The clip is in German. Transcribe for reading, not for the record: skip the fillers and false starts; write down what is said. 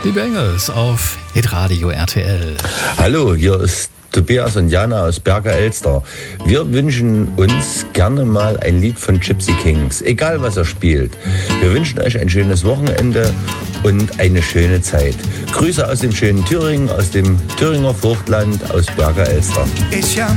Die Bengals auf Hitradio RTL. Hallo, hier ist Tobias und Jana aus Berger Elster. Wir wünschen uns gerne mal ein Lied von Gypsy Kings, egal was er spielt. Wir wünschen euch ein schönes Wochenende und eine schöne Zeit. Grüße aus dem schönen Thüringen, aus dem Thüringer Fruchtland, aus Berger Elster.